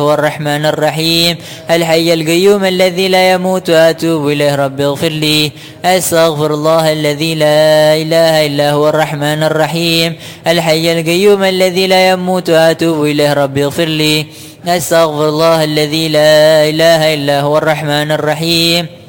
هو الرحمن الرحيم. الحي القيوم الذي لا يموت أتوب إليه رب اغفر لي. أستغفر الله الذي لا إله إلا هو الرحمن الرحيم. الحي القيوم الذي لا يموت أتوب إليه رب اغفر لي. أستغفر الله الذي لا إله إلا هو الرحمن الرحيم.